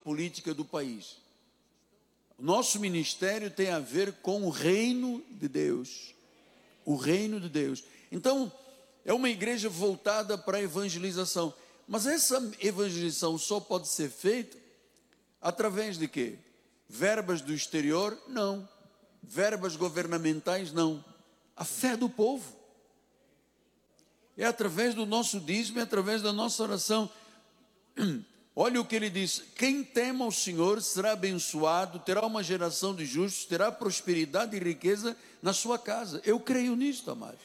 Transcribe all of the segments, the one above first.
política do país. O nosso ministério tem a ver com o reino de Deus. O reino de Deus. Então, é uma igreja voltada para a evangelização. Mas essa evangelização só pode ser feita através de quê? Verbas do exterior? Não. Verbas governamentais? Não. A fé do povo. É através do nosso dízimo, é através da nossa oração. Olha o que ele diz: quem tema o Senhor será abençoado, terá uma geração de justos, terá prosperidade e riqueza na sua casa. Eu creio nisto, amados.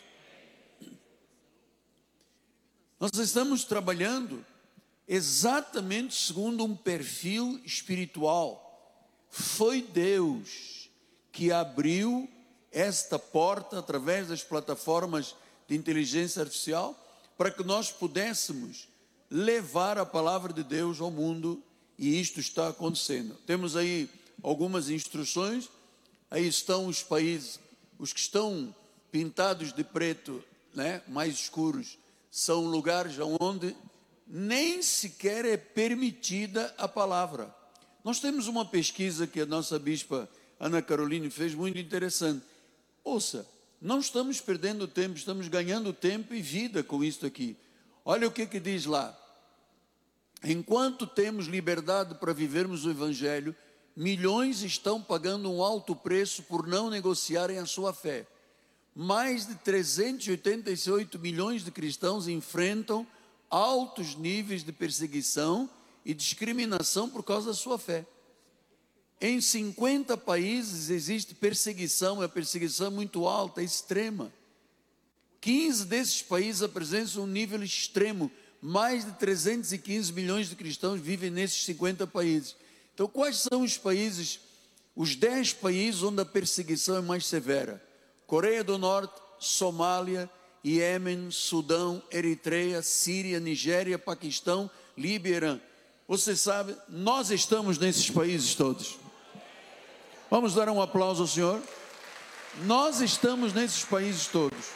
Nós estamos trabalhando exatamente segundo um perfil espiritual. Foi Deus que abriu esta porta através das plataformas de inteligência artificial para que nós pudéssemos levar a palavra de Deus ao mundo, e isto está acontecendo. Temos aí algumas instruções, aí estão os países, os que estão pintados de preto, né, mais escuros, são lugares onde nem sequer é permitida a palavra. Nós temos uma pesquisa que a nossa bispa Ana Caroline fez, muito interessante. Ouça, não estamos perdendo tempo, estamos ganhando tempo e vida com isso aqui. Olha o que diz lá. Enquanto temos liberdade para vivermos o Evangelho, milhões estão pagando um alto preço por não negociarem a sua fé. Mais de 388 milhões de cristãos enfrentam altos níveis de perseguição e discriminação por causa da sua fé. Em 50 países existe perseguição, é perseguição muito alta, extrema. 15 desses países apresentam um nível extremo. Mais de 315 milhões de cristãos vivem nesses 50 países. Então, quais são os países, os 10 países onde a perseguição é mais severa? Coreia do Norte, Somália, Iêmen, Sudão, Eritreia, Síria, Nigéria, Paquistão, Líbia e Irã. Você sabe, nós estamos nesses países todos. Vamos dar um aplauso ao Senhor? Nós estamos nesses países todos.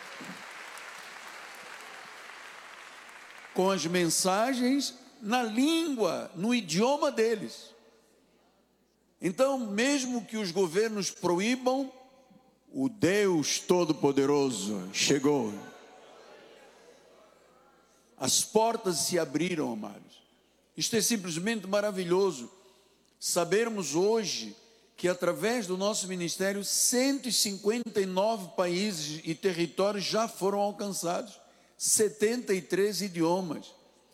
Com as mensagens na língua, no idioma deles. Então, mesmo que os governos proíbam, o Deus Todo-Poderoso chegou. As portas se abriram, amados. Isto é simplesmente maravilhoso. Sabermos hoje que através do nosso ministério 159 países e territórios já foram alcançados, 73 idiomas,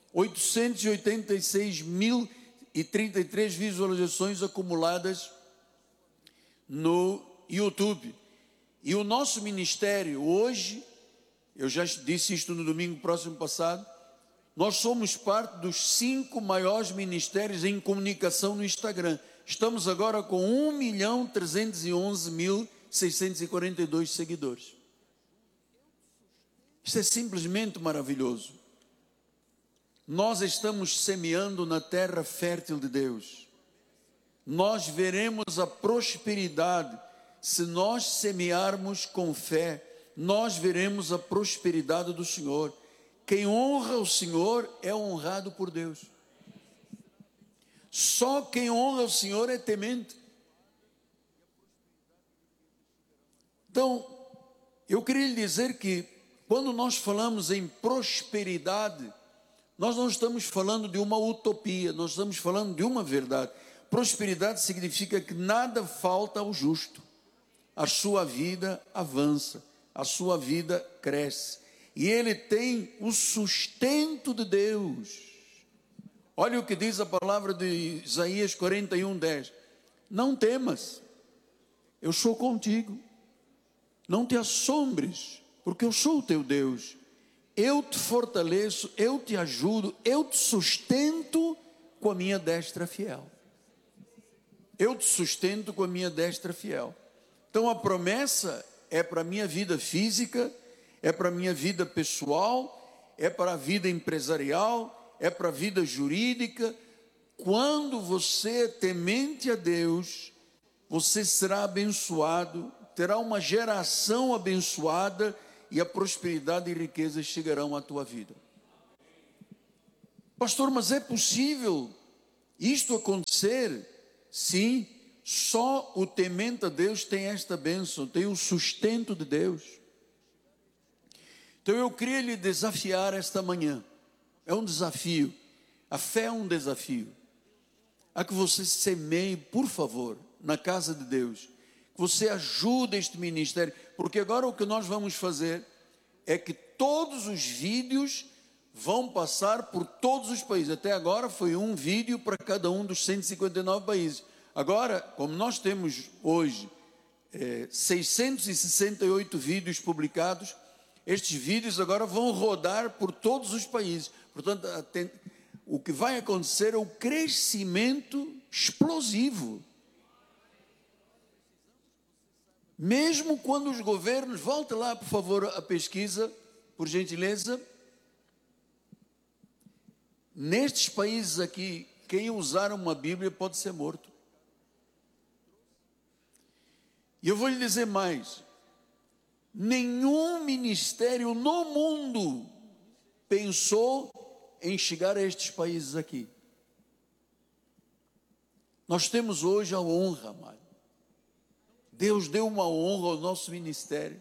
886.033 visualizações acumuladas no YouTube. E o nosso ministério hoje, eu já disse isto no domingo próximo passado, nós somos parte dos 5 maiores ministérios em comunicação no Instagram. Estamos agora com 1.311.642 seguidores. Isso é simplesmente maravilhoso. Nós estamos semeando na terra fértil de Deus. Nós veremos a prosperidade. Se nós semearmos com fé, nós veremos a prosperidade do Senhor. Quem honra o Senhor é honrado por Deus. Só quem honra o Senhor é temente. Então, eu queria lhe dizer que quando nós falamos em prosperidade, nós não estamos falando de uma utopia, nós estamos falando de uma verdade. Prosperidade significa que nada falta ao justo. A sua vida avança, a sua vida cresce. E ele tem o sustento de Deus. Olha o que diz a palavra de Isaías 41:10. Não temas, eu sou contigo. Não te assombres, porque eu sou o teu Deus. Eu te fortaleço, eu te ajudo, eu te sustento com a minha destra fiel. Eu te sustento com a minha destra fiel. Então a promessa é para a minha vida física, é para a minha vida pessoal, é para a vida empresarial, é para a vida jurídica. Quando você é temente a Deus, você será abençoado, terá uma geração abençoada e a prosperidade e riqueza chegarão à tua vida. Pastor, mas é possível Isto acontecer, sim, só o temente a Deus tem esta bênção, tem o sustento de Deus. Então eu queria lhe desafiar esta manhã, é um desafio, a fé é um desafio, a que você semeie, por favor, na casa de Deus, que você ajude este ministério, porque agora o que nós vamos fazer é que todos os vídeos vão passar por todos os países. Até agora foi um vídeo para cada um dos 159 países. Agora, como nós temos hoje 668 vídeos publicados, estes vídeos agora vão rodar por todos os países. Portanto, o que vai acontecer é o crescimento explosivo. Mesmo quando os governos, volte lá por favor a pesquisa, por gentileza. Nestes países aqui, quem usar uma Bíblia pode ser morto. E eu vou lhe dizer mais, nenhum ministério no mundo pensou em chegar a estes países aqui. Nós temos hoje a honra, amado. Deus deu uma honra ao nosso ministério.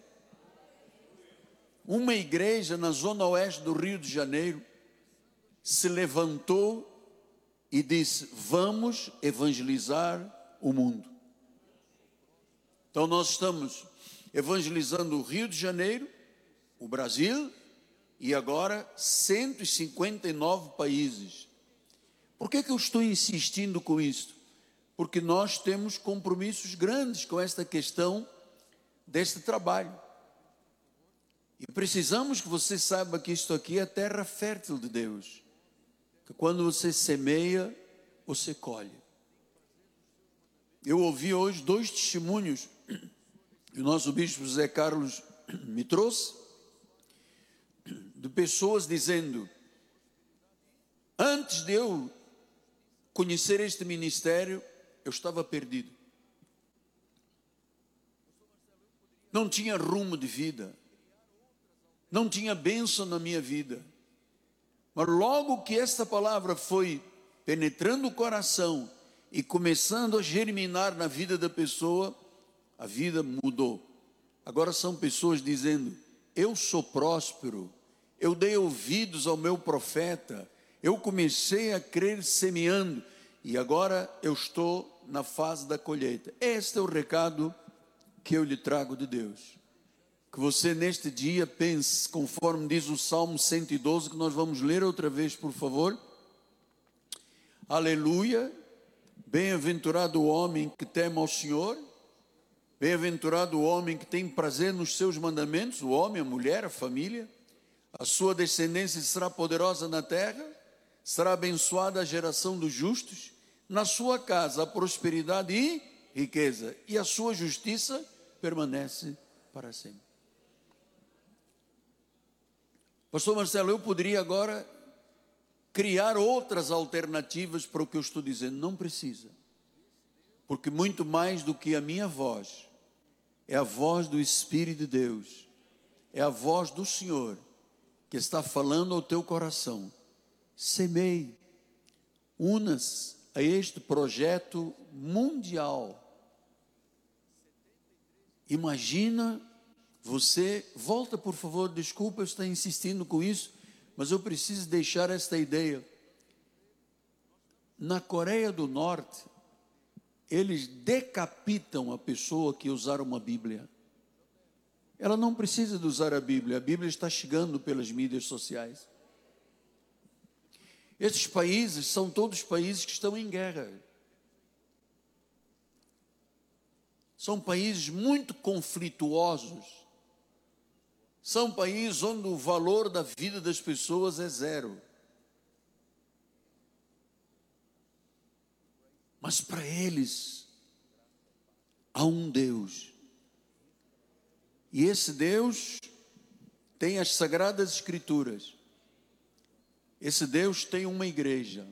Uma igreja na zona oeste do Rio de Janeiro se levantou e disse: vamos evangelizar o mundo. Então nós estamos evangelizando o Rio de Janeiro, o Brasil e agora 159 países. Por que eu estou insistindo com isso? Porque nós temos compromissos grandes com esta questão deste trabalho. E precisamos que você saiba que isto aqui é a terra fértil de Deus. Que quando você semeia, você colhe. Eu ouvi hoje 2 testemunhos que o nosso bispo José Carlos me trouxe, de pessoas dizendo: antes de eu conhecer este ministério, eu estava perdido. Não tinha rumo de vida. Não tinha bênção na minha vida. Mas logo que esta palavra foi penetrando o coração e começando a germinar na vida da pessoa, a vida mudou. Agora são pessoas dizendo: eu sou próspero, eu dei ouvidos ao meu profeta, eu comecei a crer semeando e agora eu estou na fase da colheita. Este é o recado que eu lhe trago de Deus. Que você neste dia pense, conforme diz o Salmo 112, que nós vamos ler outra vez, por favor. Aleluia, bem-aventurado o homem que teme ao Senhor, bem-aventurado o homem que tem prazer nos seus mandamentos, o homem, a mulher, a família, a sua descendência será poderosa na terra, será abençoada a geração dos justos, na sua casa a prosperidade e riqueza, e a sua justiça permanece para sempre. Pastor Marcelo, eu poderia agora criar outras alternativas para o que eu estou dizendo. Não precisa. Porque muito mais do que a minha voz, é a voz do Espírito de Deus, é a voz do Senhor, que está falando ao teu coração. Semeie, una-se a este projeto mundial. Imagina você, volta por favor, desculpa eu estar insistindo com isso, mas eu preciso deixar esta ideia. Na Coreia do Norte, eles decapitam a pessoa que usar uma Bíblia. Ela não precisa de usar a Bíblia está chegando pelas mídias sociais. Esses países são todos países que estão em guerra. São países muito conflituosos. São países onde o valor da vida das pessoas é zero. Mas para eles há um Deus. E esse Deus tem as Sagradas Escrituras. Esse Deus tem uma igreja.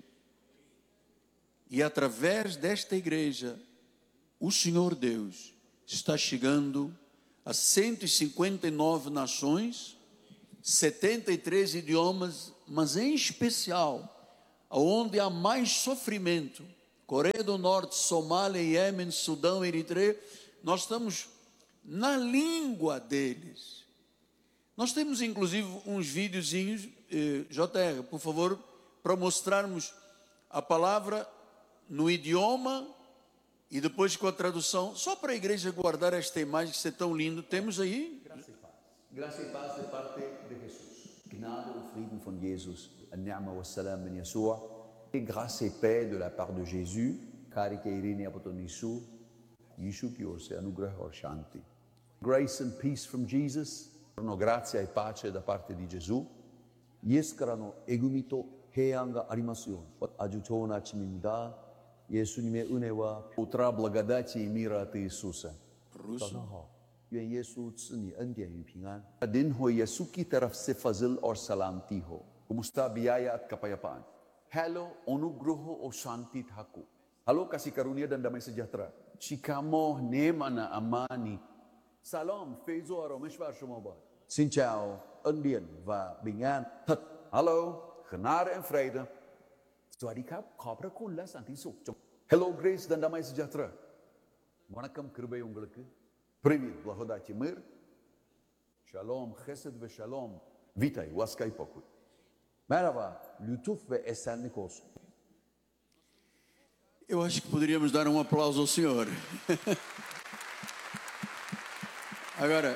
E através desta igreja, o Senhor Deus está chegando a 159 nações, 73 idiomas, mas em especial onde há mais sofrimento, Coreia do Norte, Somália, Iêmen, Sudão, Eritreia, nós estamos na língua deles. Nós temos inclusive uns videozinhos, JR, por favor, para mostrarmos a palavra no idioma e depois com a tradução, só para a igreja guardar esta imagem que é tão lindo. Temos aí? Graça e paz de parte de Jesus. Gnade und Frieden von Jesus. An-ni'ma wa salam min Yeshua. Et grâce et paix de la part de Jésus. Cari che irini apoton Yeshua. Yeshua ki or se anugrah or shanti. Grace and peace from Jesus. Grazia e pace da parte di Gesù. 예수からの 에구미토 해양가 아리마스요. 아주 좋은 아침입니다. 예수님의 은혜와 утра благодати и мира от Иисуса. 早上好，愿耶稣赐你恩典与平安。Din ho Yesuki taraf se fazil or salam tiho. Kumusta biyaya at kapayapaan. Hello, onugroho o shanti thaku. Halo, kasih karunia dan damai sejahtera. Shikamo neema na amani. Salam, feizo aromeshwar shumabad. Xin chào, ân điển và bình an thật. Hello, genade en vrede. Swadikap,ขอบพระคุณและสันติสุข Hello, grace dan damai sejahtera. Ванакам крыбай உங்களுக்கு. Привет, благодать и мир. Shalom, chesed ve shalom. Vitaj, łaska i pokój. Merhaba, lütuf ve esenlik olsun. Eu acho que poderíamos dar um aplauso ao Senhor. Agora,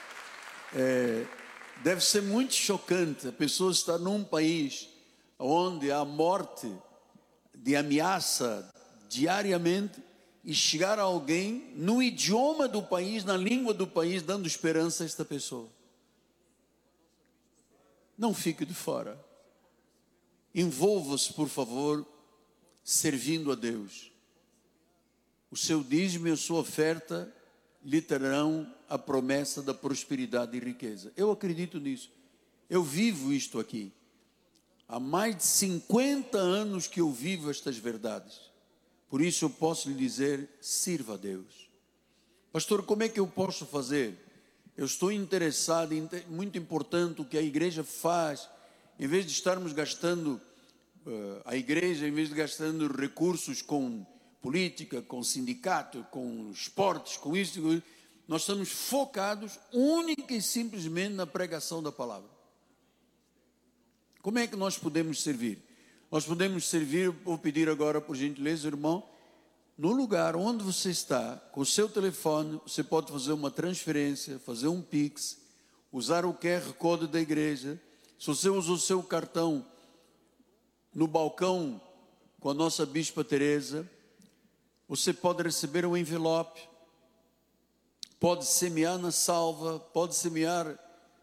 deve ser muito chocante a pessoa estar num país onde há morte de ameaça diariamente e chegar alguém no idioma do país, na língua do país, dando esperança a esta pessoa. Não fique de fora. Envolva-se, por favor, servindo a Deus. O seu dízimo e a sua oferta lhe trarão a promessa da prosperidade e riqueza. Eu acredito nisso. Eu vivo isto aqui. Há mais de 50 anos que eu vivo estas verdades. Por isso eu posso lhe dizer, sirva a Deus. Pastor, como é que eu posso fazer? Eu estou interessado, muito importante o que a igreja faz. Em vez de estarmos gastando, a igreja, em vez de gastando recursos com política, com sindicato, com esportes, com isso, nós estamos focados única e simplesmente na pregação da palavra. Como é que nós podemos servir? Nós podemos servir, vou pedir agora, por gentileza, irmão, no lugar onde você está, com o seu telefone, você pode fazer uma transferência, fazer um Pix, usar o QR Code da igreja. Se você usa o seu cartão no balcão com a nossa Bispa Teresa, você pode receber um envelope, pode semear na salva, pode semear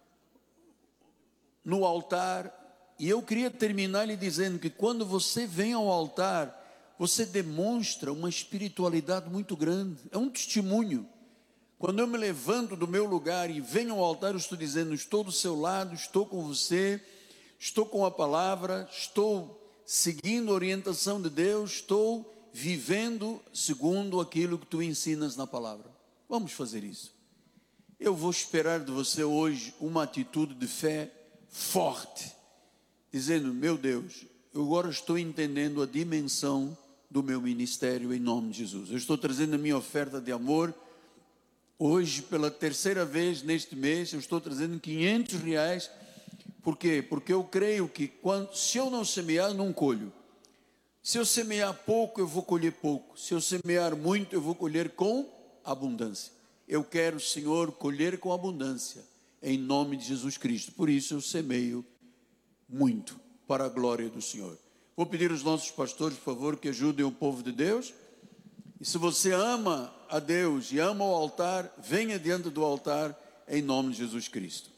no altar. E eu queria terminar lhe dizendo que quando você vem ao altar, você demonstra uma espiritualidade muito grande, é um testemunho. Quando eu me levanto do meu lugar e venho ao altar, eu estou dizendo, estou do seu lado, estou com você, estou com a palavra, estou seguindo a orientação de Deus, estou vivendo segundo aquilo que tu ensinas na palavra. Vamos fazer isso. Eu vou esperar de você hoje uma atitude de fé forte, dizendo, meu Deus, eu agora estou entendendo a dimensão do meu ministério em nome de Jesus. Eu estou trazendo a minha oferta de amor. Hoje, pela terceira vez neste mês, eu estou trazendo R$500. Por quê? Porque eu creio que se eu não semear, não colho. Se eu semear pouco, eu vou colher pouco. Se eu semear muito, eu vou colher com abundância. Eu quero, Senhor, colher com abundância, em nome de Jesus Cristo. Por isso eu semeio muito, para a glória do Senhor. Vou pedir aos nossos pastores, por favor, que ajudem o povo de Deus. E se você ama a Deus e ama o altar, venha diante do altar, em nome de Jesus Cristo.